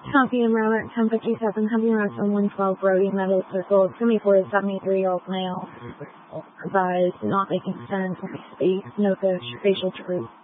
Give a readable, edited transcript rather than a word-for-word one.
Copy and route at 1057, copy and route on 112 Brody Meadows Circle, 74 to 73-year-old male. Advised, not making sense, space, no facial truth.